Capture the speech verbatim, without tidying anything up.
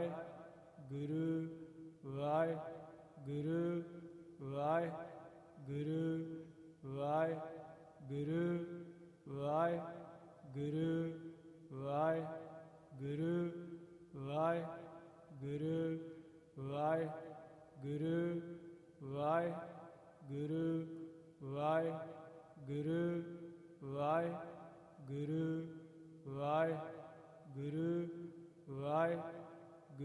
Waheguru Waheguru Waheguru Waheguru Waheguru Waheguru Waheguru Waheguru Waheguru Waheguru Waheguru Waheguru Waheguru ਵਾਹਿ